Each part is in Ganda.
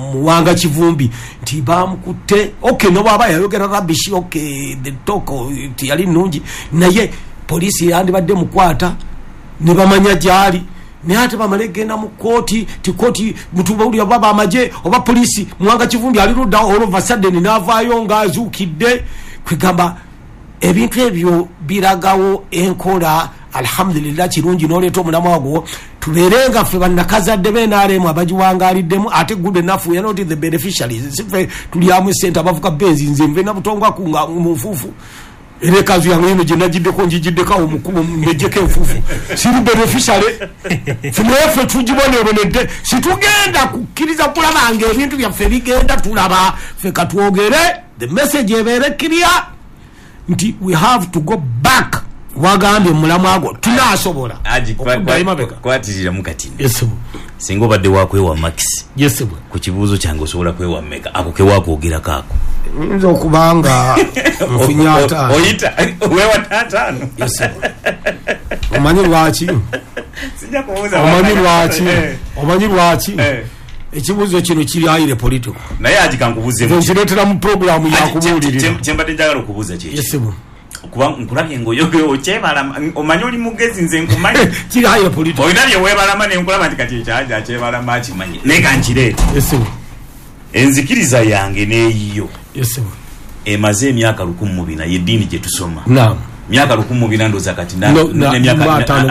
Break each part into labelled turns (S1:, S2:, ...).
S1: muwanga kivumbi nti bamukutte okay no baba yayogera rubbish okay the talk yali nungi naye police yandibadde mukwata ne bamanya gyali ne ate bamalegenda mu kooti ti kooti mutuba uli baba amaje oba police muwanga kivumbi ali ruda all of a sudden navaayo ngazukidde kwegamba ebintu ebyo biragawo enkola alhamdulillah kirungi noleto omulamu agwo tuberenga ffe bannakazadde benaremu abajiwangaliddemu ate good enough we are not the beneficiaries sife tuliamu sente abavuka benzi nze nve na butongwa kunga mufufu ere kazu yangu yino jenajiddeko njijiddeko omukubo mbejeko enfufu siri beneficiary ffe tujibonebonedde situgenda kukkiriza kulabanga ebintu byaffe bigenda tulaba ffe katwogere the message ebeere clear nti we have to go back wagambye mulamu ago tunasobola
S2: kwatirira mukati singo badde wakwewa max ku kibuuzo kyange osobola kwewa meka ako kewakwogera kako
S1: nzo okubanga nfunyata
S2: oyita wewa tatano
S1: omanyi lwaki
S2: sijja kubuuza
S1: omanyi lwaki ekibuuzo kino kiri ayire political
S2: naye agikankubuuze
S1: nkireetera mu programu yakubuulirira
S2: kyembadde njagala okubuuza kyekyo kuba nkulabye ngoyogero kyebala omanyi oli mugezi nze nkumanyi
S1: kiri ayire political
S2: oyina bye weebalama ne nkulaba nti kati ekyaja kyebalama akimanyi naye kankireete enzikiriza yange neeyiyo emaze emyaka 14 yeddiini gye tusoma myaka 14 ndoza kati n'emyaka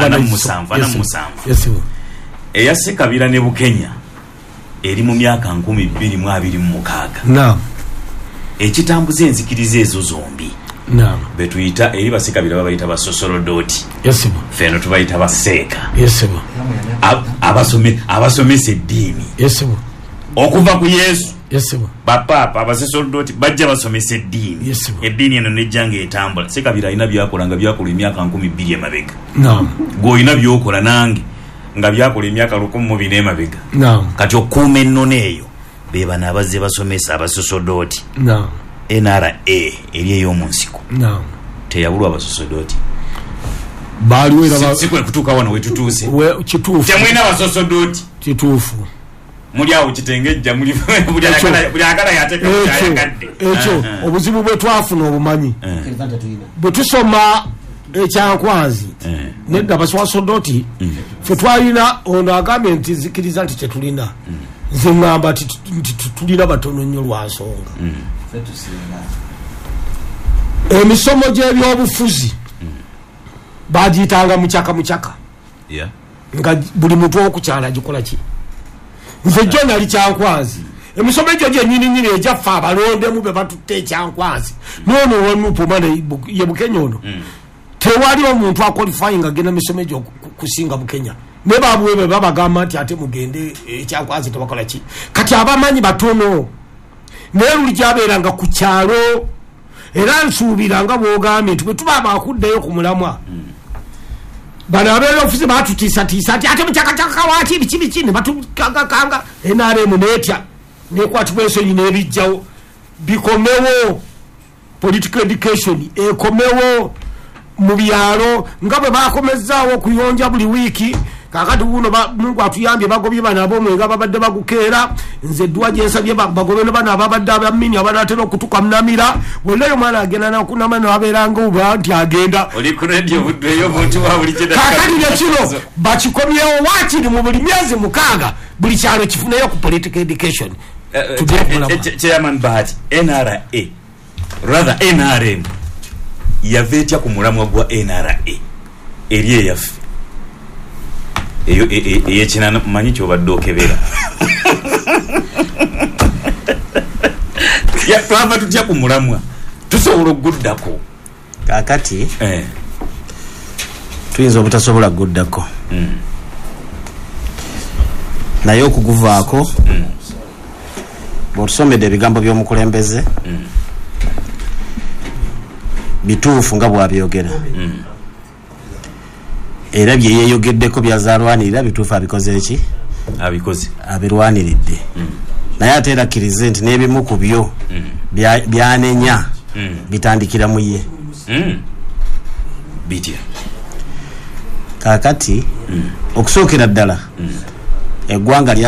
S2: 47 eya Ssekabira ne Bukenya eri mu myaka 2026 ekitambuza enzikiriza ezo zombi betuyita eri Bassekabira babayita basosolodoti feno tubayita baseeka abasomesa eddiini okuva ku Yesu bapapa abasosolodoti bajja basomesa eddiini eddiini eno nejjanga etambula Ssekabira alina byakola nga byakola emyaka 2000 emabega gw'olina byokola nange nga byakola emyaka 1000 emabega kati okuuma ennona eyo bebana abazze basomesa abasosolodoti NRA eri ey'omunsiko teyabulwa abasosolodoti
S1: baaliwo
S2: sikwe kutuuka wano wetutuuse
S1: kituufu
S2: temulina abasosolodoti
S1: kituufu
S2: muli awo kitengejja buli agala yateeka kyayagadde
S1: ekyo obuzibu bwe twafuna obumanyi bwe tusoma ekyankwazi nedda abasosolodoti ffe twalina ono agambye nti zikiriza nti tetulina nze ngamba nti tulina batono nnyo lwa nsonga emisomo gy'ebyobufuzi bagiyitanga mukyaka nga buli muntu okukyala gikola ki nze jjo nali kyankwazi emisomo egyo gyennyini egyaffe abalondemu be batutte ekyankwazi noono wonupomana ye Bukenya ono tewali omuntu akwalifying agenda misomo egyo kusinga Bukenya ne babuwe babagamba nti ate mugende ekyankwazi tebakola ki kati abamanyi batono naye luli gyabeeranga ku kyalo era nsuubiranga bwogambye nti bwe tuba abakuddeyo ku mulamwa bano abeera ofiisi batutiisatiisa nti ate mukyakakyakawaki biki ne batukangakanga NRM neetya nekwatibwa ensonyi n'ebijjawo bikomewo political education ekomewo mu byalo nga bwe bakomezzaawo okuyonja buli wiiki kakati buno Mungu atuyambye bagobye bana ab'omwenge ababadde bagukeera nze eddwa gyensabye bagobe ne bana ababadde abamini abanatera okutukamnamira bwenayo mwana agenda nakunama nabeeranga oba nti agenda kakati nekino bakikomyewo wakiri mu buli myezi 6 buli kyalo kifuneyo ku political education
S2: Chairman Bahati NRA rather NRM yavetya ku mulamwa gwa NRA eri eyaffe eyo eyekinana manyi kyobadde okebera twava tutya ku mulamwa tusobola okuguddako
S3: kakati tuyinza obutasobola kuguddako naye okuguvaako bw'otusomedde ebigambo by'omukulembeze bituufu nga bwabyogera era bye yeeyogeddeko byazaalwanirira bituufu abikoze eki abirwaniridde naye ate era akkirize nti n'ebimu ku byo byanenya bitandikira mu ye
S2: bitya
S3: kakati okusookera ddala eggwanga